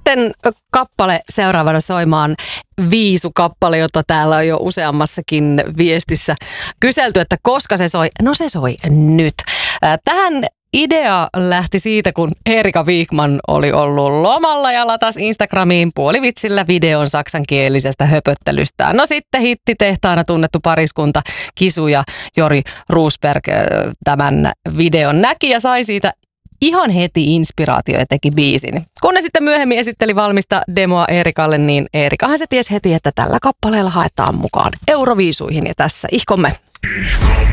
sitten kappale seuraavana soimaan. Viisu-kappale, jota täällä on jo useammassakin viestissä kyselty, että koska se soi. No se soi nyt. Tähän idea lähti siitä, kun Erika Wigman oli ollut lomalla ja latasi Instagramiin puolivitsillä videon saksankielisestä höpöttelystään. No sitten hittitehtaana tunnettu pariskunta Kisu ja Jori Roosberg tämän videon näki ja sai siitä ihan heti inspiraatio ja teki biisin. Kun ne sitten myöhemmin esitteli valmista demoa Erikalle, niin Erikahan se tiesi heti, että tällä kappaleella haetaan mukaan Euroviisuihin ja tässä ihkomme.